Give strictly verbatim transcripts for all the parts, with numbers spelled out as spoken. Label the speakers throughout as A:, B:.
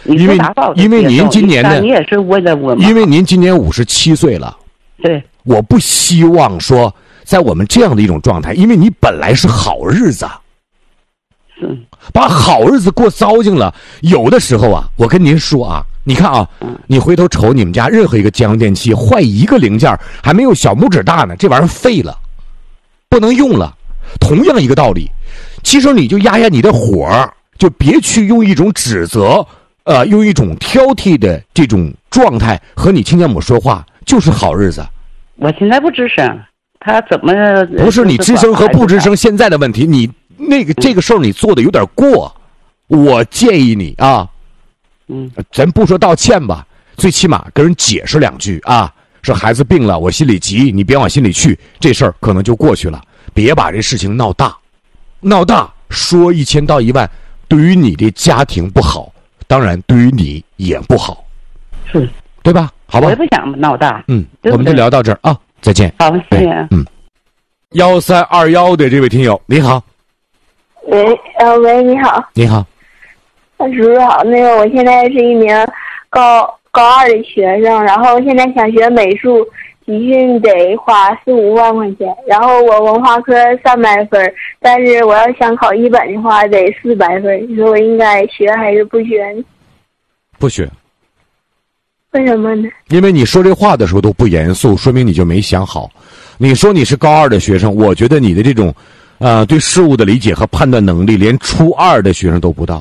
A: 因为因为您今年呢，
B: 你也是为了我嘛，
A: 因为您今年五十七岁了，
B: 对，
A: 我不希望说在我们这样的一种状态，因为你本来是好日子，
B: 是
A: 把好日子过糟践了。有的时候啊，我跟您说啊，你看啊，你回头瞅你们家任何一个家用电器坏一个零件还没有小拇指大呢，这玩意儿废了，不能用了。同样一个道理，其实你就压压你的火，就别去用一种指责，呃，用一种挑剔的这种状态和你亲家母说话，就是好日子。
B: 我现在不吱声，他怎么
A: 不是你吱声和不吱声现在的问题，你那个这个事儿你做的有点过，我建议你啊，
B: 嗯，
A: 咱不说道歉吧，最起码跟人解释两句啊，说孩子病了，我心里急，你别往心里去，这事儿可能就过去了。别把这事情闹大，闹大说一千道一万，对于你的家庭不好，当然对于你也不好，
B: 是，
A: 对吧？好吧，
B: 我也不想闹大。
A: 嗯，
B: 对不对
A: 我们就聊到这儿啊，再见。
B: 好，谢谢。
A: 嗯，幺三二幺的这位听友，你好。
C: 喂，呃，喂，你好。
A: 你好。
C: 叔叔好，那个我现在是一名高高二的学生，然后现在想学美术。集训得花四五万块钱，然后我文化课三百分，但是我要想考一本的话得四百分，你说我应该学还是不学呢？
A: 不学。
C: 为什么呢？
A: 因为你说这话的时候都不严肃，说明你就没想好。你说你是高二的学生，我觉得你的这种，呃，对事物的理解和判断能力，连初二的学生都不到。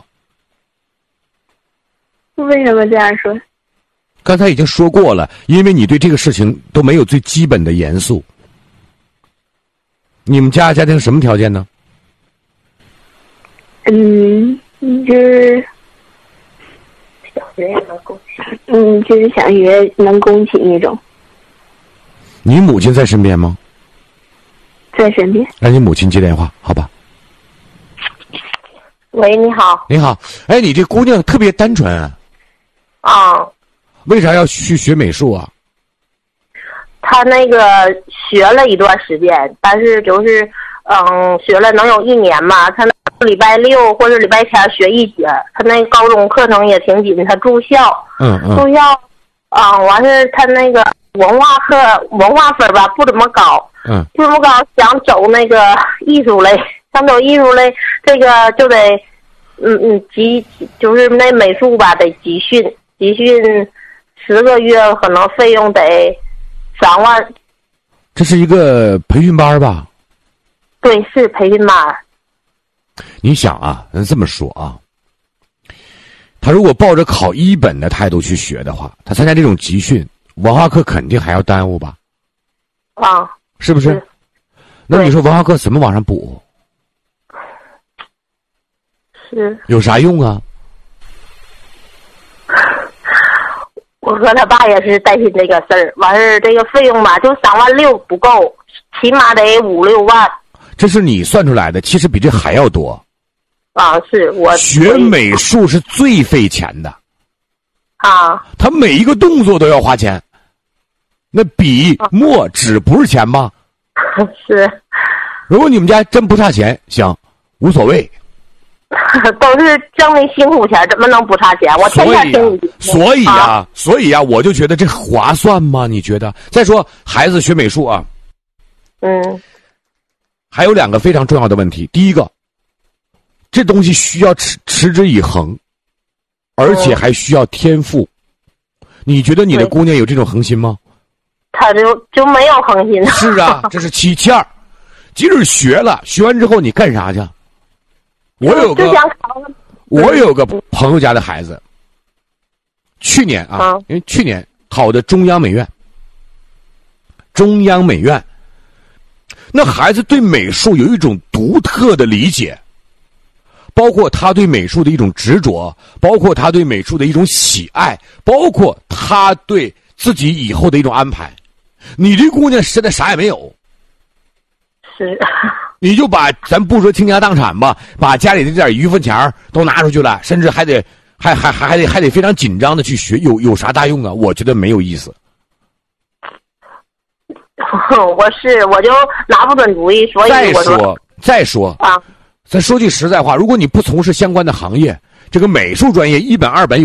C: 为什么这样说？
A: 刚才已经说过了，因为你对这个事情都没有最基本的严肃。你们家家庭什么条件呢？
C: 嗯，就是小学也能供起，嗯，就是小学能供起那种。
A: 你母亲在身边吗？
C: 在身边。
A: 让你母亲接电话，好吧？
D: 喂，你好。
A: 你好，哎，你这姑娘特别单纯
D: 啊。
A: 为啥要去学美术啊？
D: 他那个学了一段时间，但是就是嗯，学了能有一年吧。他那礼拜六或者礼拜天学一节，他那高中课程也挺紧，他住校。
A: 嗯嗯。
D: 住校，啊、嗯，完事他那个文化课文化分吧不怎么高。
A: 嗯。
D: 不怎么高，想走那个艺术类，想走艺术类，这个就得嗯嗯集就是那美术吧得集训，集训。十个月可能费用得三万。
A: 这是一个培训班吧？
D: 对，是培训班。
A: 你想啊，咱这么说啊，他如果抱着考一本的态度去学的话，他参加这种集训，文化课肯定还要耽误吧？
D: 啊，
A: 是不是？是那你说文化课怎么往上补？
D: 是。
A: 有啥用啊？
D: 我和他爸也是担心这个事儿，完事儿这个费用吧，就三万六不够，起码得五六万。
A: 这是你算出来的，其实比这还要多。
D: 啊，是我
A: 学美术是最费钱的。
D: 啊。
A: 他每一个动作都要花钱。那笔、墨、纸不是钱吗？
D: 是。
A: 如果你们家真不差钱，行，无所谓。
D: 都是挣的辛苦钱，怎么能不差钱？我天天听你。
A: 所以啊，所以啊，我就觉得这划算吗？你觉得？再说孩子学美术啊，
D: 嗯，
A: 还有两个非常重要的问题。第一个，这东西需要持持之以恒，而且还需要天赋。你觉得你的姑娘有这种恒心吗？
D: 她就就没有恒心。
A: 是啊，这是其其二。即使学了，学完之后你干啥去？我有个我有个朋友家的孩子，去年啊，
D: 啊
A: 因为去年考的中央美院，中央美院，那孩子对美术有一种独特的理解，包括他对美术的一种执着，包括他对美术的一种喜爱，包括他对自己以后的一种安排。你这姑娘现在啥也没有，
D: 是。
A: 你就把咱不说倾家荡产吧，把家里的这点余份钱都拿出去了，甚至还得还还还还得还得非常紧张的去学，有有啥大用啊？我觉得没有意思。
D: 我是我就拿不准主意，所以我说
A: 再说再说
D: 啊，
A: 咱说句实在话，如果你不从事相关的行业，这个美术专业一本二本